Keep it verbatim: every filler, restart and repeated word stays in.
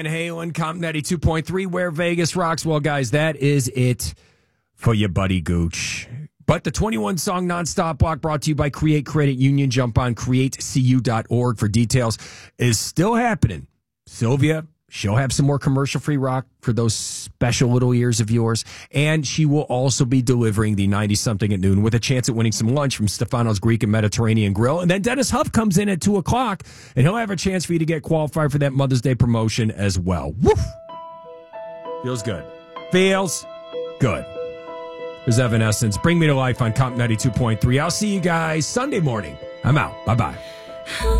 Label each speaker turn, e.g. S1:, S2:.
S1: Van Halen, Comp ninety-two point three, where Vegas rocks. Well, guys, that is it for your buddy Gooch. But the twenty-one song nonstop block brought to you by Create Credit Union. Jump on create c u dot org for details. Is still happening. Sylvia, she'll have some more commercial-free rock for those special little ears of yours. And she will also be delivering the ninety-something at noon with a chance at winning some lunch from Stefano's Greek and Mediterranean Grill. And then Dennis Huff comes in at two o'clock, and he'll have a chance for you to get qualified for that Mother's Day promotion as well. Woof! Feels good. Feels good. There's Evanescence. Bring Me to Life on Comp ninety-two point three. I'll see you guys Sunday morning. I'm out. Bye-bye.